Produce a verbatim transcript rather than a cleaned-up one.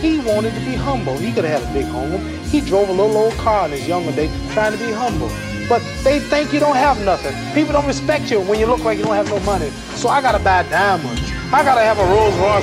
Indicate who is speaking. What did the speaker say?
Speaker 1: He wanted to be humble. He could have had a big home. He drove a little old car in his younger days trying to be humble. But they think you don't have nothing. People don't respect you when you look like you don't have no money. So I gotta buy diamonds. I gotta have a Rolls Royce